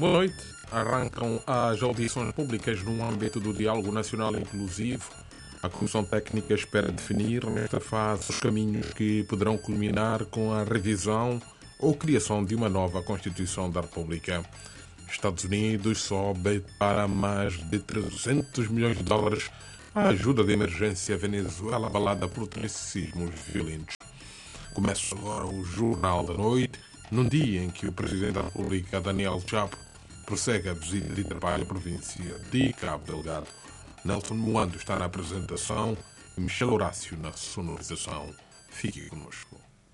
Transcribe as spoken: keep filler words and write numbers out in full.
Boa noite. Arrancam as audições públicas no âmbito do Diálogo Nacional Inclusivo. A Comissão Técnica espera definir nesta fase os caminhos que poderão culminar com a revisão ou criação de uma nova Constituição da República. Estados Unidos sobe para mais de trezentos milhões de dólares a ajuda de emergência à Venezuela abalada por três sismos violentos. Começa agora o Jornal da Noite, num dia em que o Presidente da República, Daniel Chapo, prossegue a visita de trabalho à província de Cabo Delgado. Nelson Moando está na apresentação e Michel Horácio na sonorização. Fique conosco.